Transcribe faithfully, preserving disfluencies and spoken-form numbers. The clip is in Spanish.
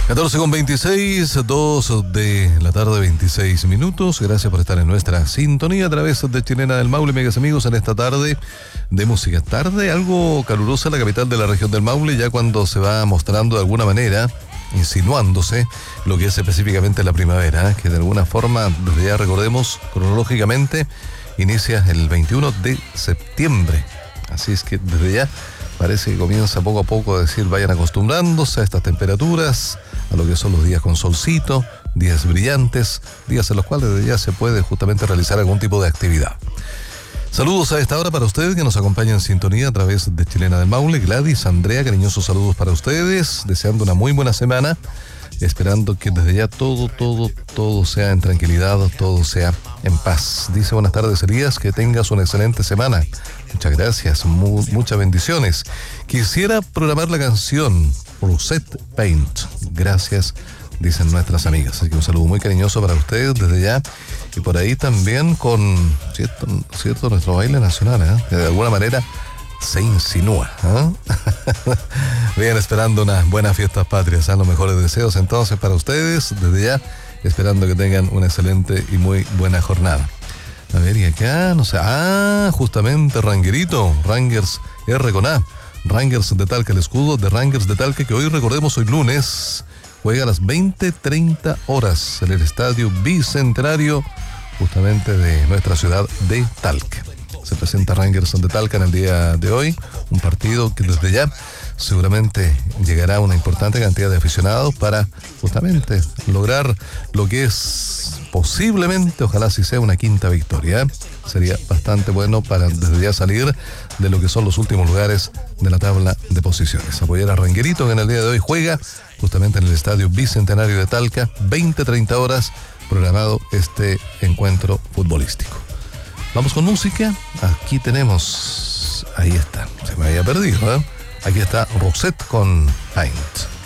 catorce con veintiséis, dos de la tarde, veintiséis minutos. Gracias por estar en nuestra sintonía a través de Chilena del Maule, amigas y amigos, en esta tarde de música. Tarde algo calurosa en la capital de la región del Maule, ya cuando se va mostrando de alguna manera, insinuándose lo que es específicamente la primavera, ¿eh? que de alguna forma, desde ya recordemos, cronológicamente, inicia el veintiuno de septiembre. Así es que desde ya parece que comienza poco a poco a decir, vayan acostumbrándose a estas temperaturas, a lo que son los días con solcito, días brillantes, días en los cuales desde ya se puede justamente realizar algún tipo de actividad. Saludos a esta hora para ustedes que nos acompañan en sintonía a través de Chilena del Maule. Gladys, Andrea, cariñosos saludos para ustedes, deseando una muy buena semana, esperando que desde ya todo, todo, todo sea en tranquilidad, todo sea en paz. Dice, buenas tardes, Elías, que tengas una excelente semana. Muchas gracias, mu- muchas bendiciones. Quisiera programar la canción Rosette Paint. Gracias, dicen nuestras amigas. Así que un saludo muy cariñoso para ustedes desde ya. Y por ahí también con, cierto, cierto nuestro baile nacional, ¿eh? que de alguna manera se insinúa. ¿eh? Bien, esperando unas buenas fiestas patrias, ¿eh? los mejores deseos entonces para ustedes desde ya, esperando que tengan una excelente y muy buena jornada. A ver, y acá, no sé, ah, justamente Rangerito, Rangers R con A, Rangers de Talca, el escudo de Rangers de Talca, que hoy recordemos, hoy lunes, juega a las veinte treinta horas en el Estadio Bicentenario, justamente de nuestra ciudad de Talca. Se presenta Rangers de Talca en el día de hoy, un partido que desde ya seguramente llegará a una importante cantidad de aficionados para justamente lograr lo que es posiblemente, ojalá si sea una quinta victoria. Sería bastante bueno para desde ya salir de lo que son los últimos lugares de la tabla de posiciones. Apoyar a Rangerito, que en el día de hoy juega justamente en el Estadio Bicentenario de Talca, veinte treinta horas, programado este encuentro futbolístico. Vamos con música. Aquí tenemos, ahí está, se me había perdido, ¿eh? Aquí está Rosette con Paint.